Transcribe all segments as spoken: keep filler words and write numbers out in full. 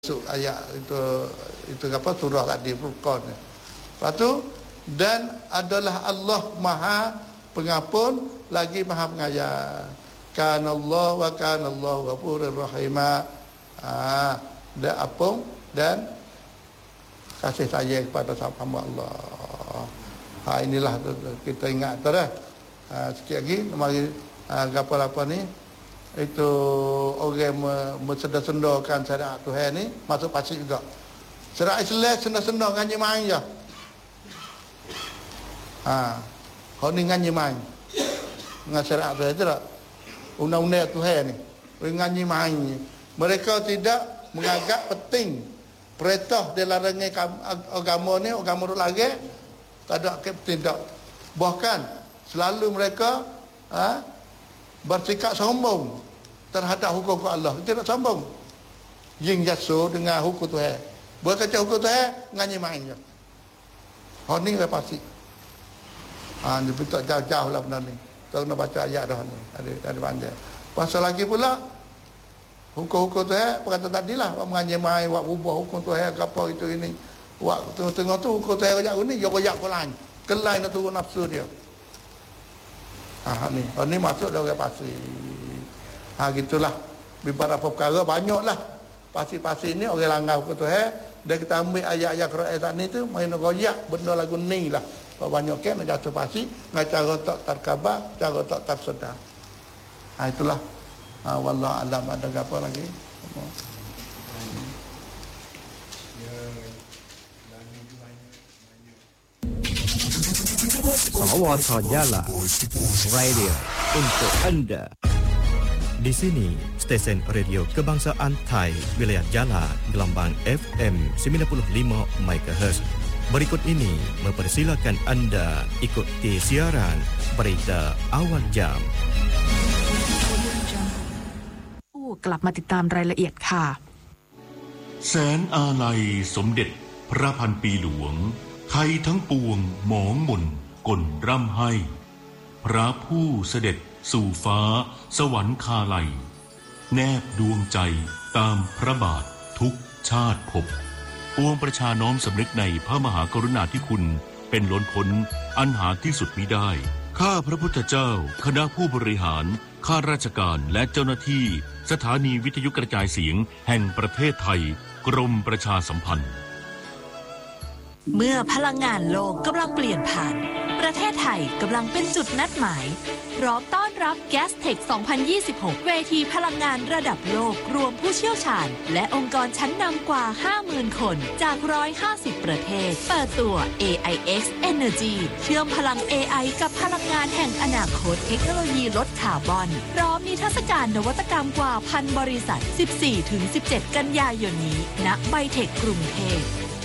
ayat itu itu apa surah tadi Furqan. Lepas tu dan adalah Allah Maha Pengampun lagi Maha Pengayal. Kana Allah wa kana Allah ghafurur rahim. Ah, dan apung dan kasih sayang kepada hamba Allah. Ha, inilah kita ingat terus. Ha, sikit lagi mari ha, apa-apa ni itu orang mensedar-sedarkan syariat Tuhan ni masuk pasir juga. Syariat Islam sedar-sedar ngaji main je. Ha, kau ni ngaji main. Dengan syariat Tuhan tu tak? Undang-undang Tuhan ni. Ngaji main. Mereka tidak menganggap penting perintah dia larangan agama ni, agama tu lagi tak ada penting tak. Bahkan selalu mereka ha, bersikap sombong terhadap hukum Allah. Tidak sombong. Jing jasu dengan hukum Tuhan. Berkata hukum Tuhan ngaji main je. Hal ni lah pasti. Ha, dia minta jauh-jauh lah benda ni. Kita kena baca ayat dah ni. Ada, ada panjang. Pasal lagi pula hukum-hukum Tuhan perkata tadi lah. Buat mengaji main, buat ubah hukum Tuhan ke apa itu ini. Buat tengah-tengah tu hukum Tuhan rajak ni. Dia rajak ke lain. Ke lain nak turun nafsu dia. Ha, ni. Hal ni masuk dah orang pasti. Ha, gitulah. Beberapa perkara banyaklah. Pasti-pasti ni orang langgar hukum Tuhan. Dan kita ambil ayat-ayat Quran saat ni tu. Main rajak benda lagu ni lah. Banyak kan nak jatuh pasti dengan cara tak terkabar, cara tak tersedar. Ha, itulah. Ha, wallahu alam. Ada apa lagi? Sawasa Jala Radio untuk anda. Di sini stesen radio kebangsaan Thai wilayah Jala gelombang F M sembilan puluh lima megahertz. Berikut ini mempersilakan anda ikuti siaran berita awal jam. กลับมาติดตามรายละเอียดค่ะแสนอาลัยสมเด็จพระพันปีหลวงไทยทั้งปวงหมองหม่นก่นร่ำให้พระผู้เสด็จสู่ฟ้าสวรรคาลัยแนบดวงใจตามพระบาททุกชาติภพปวงประชาน้อมสำนึกในพระมหากรุณาธิคุณเป็นล้นพ้นอันหาที่สุดมิได้ข้าพระพุทธเจ้าคณะผู้บริหารข้าราชการและเจ้าหน้าที่สถานีวิทยุกระจายเสียงแห่งประเทศไทยกรมประชาสัมพันธ์เมื่อพลังงานโลกกำลังเปลี่ยนผ่านประเทศไทยกำลังเป็นจุดนัดหมายพร้อมต้อนรับ Gastech สองพันยี่สิบหก เวทีพลังงานระดับโลกรวมผู้เชี่ยวชาญและองค์กรชั้นนำกว่า ห้าหมื่น คนจาก หนึ่งร้อยห้าสิบ ประเทศเปิดตัว เอ ไอ เอ็กซ์ Energy เชื่อมพลัง เอ ไอ กับพลังงานแห่งอนาคตเทคโนโลยีลดคาร์บอนพร้อมนิทรรศการนวัตกรรมกว่าพันบริษัท สิบสี่ถึงสิบเจ็ด กันยายนนี้ณไบเทคกรุงเทพ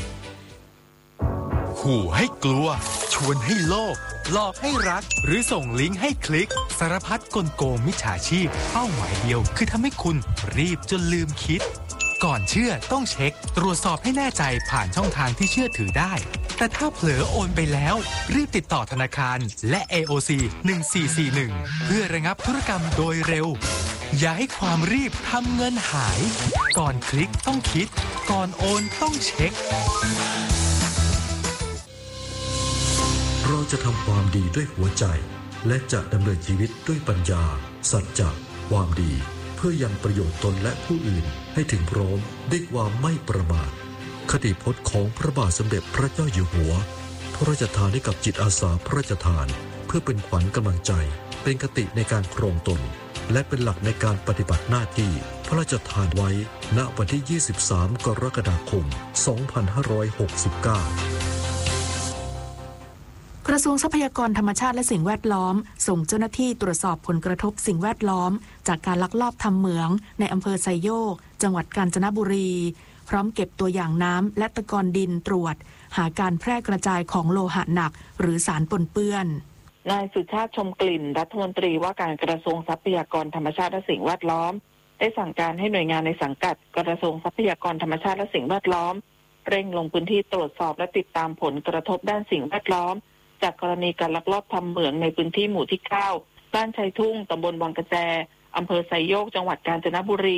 ขู่ให้กลัวชวนให้โลภหลอกให้รักหรือส่งลิงก์ให้คลิกสารพัดกลโกงมิจฉาชีพเป้าหมายเดียวคือทำให้คุณรีบจนลืมคิดก่อนเชื่อต้องเช็คตรวจสอบให้แน่ใจผ่านช่องทางที่เชื่อถือได้แต่ถ้าเผลอโอนไปแล้วรีบติดต่อธนาคารและ เอ โอ ซี หนึ่งสี่สี่หนึ่งเพื่อระงับธุรกรรมโดยเร็วอย่าให้ความรีบทำเงินหายก่อนคลิกต้องคิดก่อนโอนต้องเช็คเราจะทำความดีด้วยหัวใจและจะดำเนินชีวิตด้วยปัญญาสัจจะความดีเพื่อยังประโยชน์ตนและผู้อื่นให้ถึงพร้อมด้วยความไม่ประมาทคติพจน์ของพระบาทสมเด็จพระเจ้าอยู่หัวพระราชทานให้กับจิตอาสาพระราชทานเพื่อเป็นขวัญกำลังใจเป็นคติในการครองตนและเป็นหลักในการปฏิบัติหน้าที่พระราชทานไว้ณวันที่ยี่สิบสามกรกฎาคมสองพันห้าร้อยหกสิบเก้ากระทรวงทรัพยากรธรรมชาติและสิ่งแวดล้อมส่งเจ้าหน้าที่ตรวจสอบผลกระทบสิ่งแวดล้อมจากการลักลอบทำเหมืองในอำเภอไซโยกจังหวัดกาญจนบุรีพร้อมเก็บตัวอย่างน้ำและตะกอนดินตรวจหาการแพร่กระจายของโลหะหนักหรือสารปนเปื้อนนายสุชาติชมกลิ่นรัฐมนตรีว่าการกระทรวงทรัพยากรธรรมชาติและสิ่งแวดล้อมได้สั่งการให้หน่วยงานในสังกัดกระทรวงทรัพยากรธรรมชาติและสิ่งแวดล้อมเร่งลงพื้นที่ตรวจสอบและติดตามผลกระทบด้านสิ่งแวดล้อมจากกรณีการลักลอบทำเหมืองในพื้นที่หมู่ที่เก้าบ้านชัยทุ่งตำบลวังกระแจอำเภอไซโยกจังหวัดกาญจนบุรี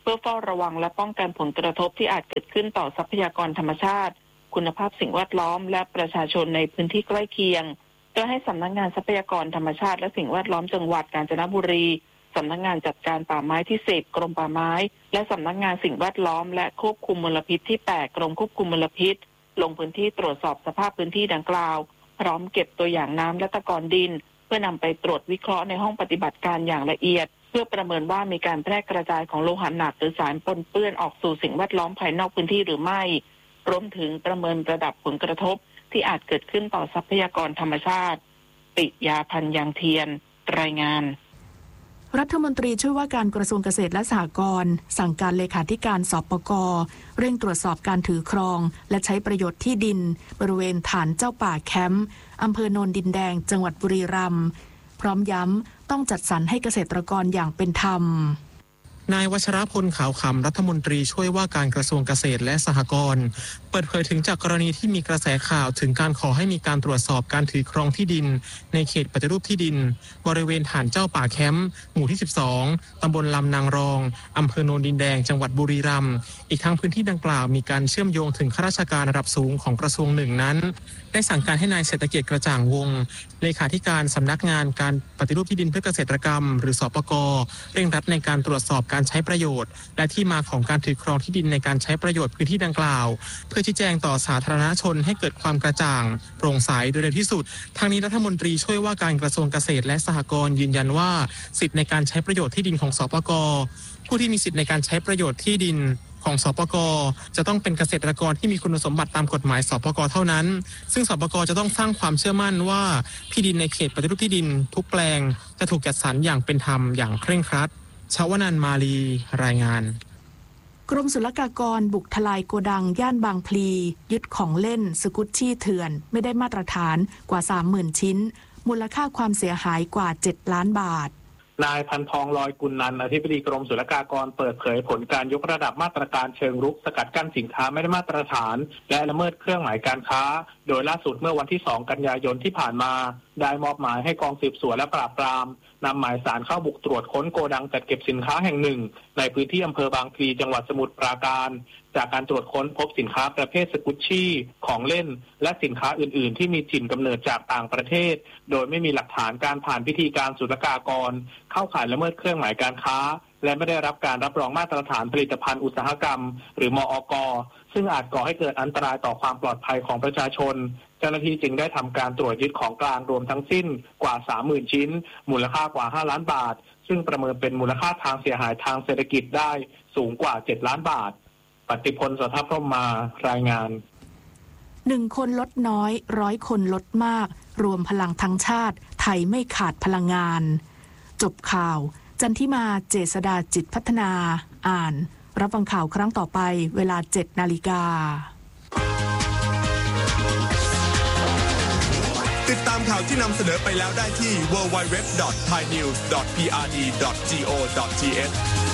พื่อเฝ้าระวังและป้องกันผลกระทบที่อาจเกิดขึ้นต่อทรัพยากรธรรมชาติคุณภาพสิ่งแวดล้อมและประชาชนในพื้นที่ใกล้เคียงโดยให้สำนักงานทรัพยากรธรรมชาติและสิ่งแวดล้อมจังหวัดกาญจนบุรีสำนักงานจัดการป่าไม้ที่สิบกรมป่าไม้และสำนักงานสิ่งแวดล้อมและควบคุมมลพิษที่แปดกรมควบคุมมลพิษลงพื้นที่ตรวจสอบสภาพพื้นที่ดังกล่าวพร้อมเก็บตัวอย่างน้ำและตะกอนดินเพื่อนำไปตรวจวิเคราะห์ในห้องปฏิบัติการอย่างละเอียดเพื่อประเมินว่ามีการแพร่กระจายของโลหะหนักหรือสารปนเปื้อนออกสู่สิ่งแวดล้อมภายนอกพื้นที่หรือไม่รวมถึงประเมินระดับผลกระทบที่อาจเกิดขึ้นต่อทรัพยากรธรรมชาติปิยาพันธ์ยางเทียนรายงานรัฐมนตรีช่วยว่าการกระทรวงเกษตรและสหกรณ์สั่งการเลขาธิการสปก.เร่งตรวจสอบการถือครองและใช้ประโยชน์ที่ดินบริเวณฐานเจ้าป่าแคมป์อำเภอโนนดินแดงจังหวัดบุรีรัมย์พร้อมย้ำต้องจัดสรรให้เกษตรกรอย่างเป็นธรรมนายวัชรพลขาวขำรัฐมนตรีช่วยว่าการกระทรวงเกษตรและสหกรณ์เปิดเผยถึงจากกรณีที่มีกระแสข่าวถึงการขอให้มีการตรวจสอบการถือครองที่ดินในเขตปฏิรูปที่ดินบริเวณฐานเจ้าป่าแคมป์หมู่ที่สิบสองตำบลลำนางรองอำเภอโนนดินแดงจังหวัดบุรีรัมย์อีกทั้งพื้นที่ดังกล่าวมีการเชื่อมโยงถึงข้าราชการระดับสูงของกระทรวงหนึ่งนั้นได้สั่งการให้นายเศรษฐกิจกระจ่างวงศ์เลขาธิการสำนักงานการปฏิรูปที่ดินเพื่อเกษตรกรรมหรือสปก.เร่งรัดในการตรวจสอบการใช้ประโยชน์และที่มาของการถือครองที่ดินในการใช้ประโยชน์พื้นที่ดังกล่าวเพื่อชี้แจงต่อสาธารณชนให้เกิดความกระจ่างโปร่งใสโดยเร็วที่สุดทางนี้รัฐมนตรีช่วยว่าการกระทรวงเกษตรและสหกรณ์ยืนยันว่าสิทธิในการใช้ประโยชน์ที่ดินของสปก.ผู้ที่มีสิทธิในการใช้ประโยชน์ที่ดินของสปก.จะต้องเป็นเกษตรกรที่มีคุณสมบัติตามกฎหมายสปก.เท่านั้นซึ่งสปก.จะต้องสร้างความเชื่อมั่นว่าที่ดินในเขตปฏิรูปที่ดินทุกแปลงจะถูกจัดสรรอย่างเป็นธรรมอย่างเคร่งครัดชวนันท์มาลีรายงานกรมศุลกากรบุกทลายโกดังย่านบางพลียึดของเล่นสกุตชี่เถื่อนไม่ได้มาตรฐานกว่า สามหมื่น ชิ้นมูลค่าความเสียหายกว่าเจ็ดล้านบาทนายพันทองลอยกุลนันท์อธิบดีกรมศุลกากรเปิดเผยผลการยกระดับมาตรการเชิงรุกสกัดกั้นสินค้าไม่ได้มาตรฐานและละเมิดเครื่องหมายการค้าโดยล่าสุดเมื่อวันที่สองกันยายนที่ผ่านมาได้มอบหมายให้กองสืบสวนและปราบปรามนำหมายสารเข้าบุกตรวจค้นโกดังจัดเก็บสินค้าแห่งหนึ่งในพื้นที่อำเภอบางพลีจังหวัดสมุทรปราการจากการตรวจค้นพบสินค้าประเภทสกุชชี่ของเล่นและสินค้าอื่นๆที่มีถิ่นกำเนิดจากต่างประเทศโดยไม่มีหลักฐานการผ่านพิธีการศุลกากรเข้าข่ายละเมิดเครื่องหมายการค้าและไม่ได้รับการรับรองมาตรฐานผลิตภัณฑ์อุตสาหกรรมหรือมอก.ซึ่งอาจก่อให้เกิดอันตรายต่อความปลอดภัยของประชาชนเจ้าหน้าที่จึงได้ทำการตรวจยึดของกลางรวมทั้งสิ้นกว่า สามหมื่น ชิ้นมูลค่ากว่าห้าล้านบาทซึ่งประเมินเป็นมูลค่าทางเสียหายทางเศรษฐกิจได้สูงกว่าเจ็ดล้านบาทปฏิพล สทัพพรหมมารายงานหนึ่งคนลดน้อยร้อยคนลดมากรวมพลังทั้งชาติไทยไม่ขาดพลังงานจบข่าวจันทิมาเจษฎาจิตพัฒนาอ่านรับฟังข่าวครั้งต่อไปเวลา เจ็ดนาฬิกาติดตามข่าวที่นำเสนอไปแล้วได้ที่ ดับเบิลยู ดับเบิลยู ดับเบิลยู ดอท ไทยนิวส์ ดอท พี อาร์ ดี ดอท จี โอ ดอท ที เอช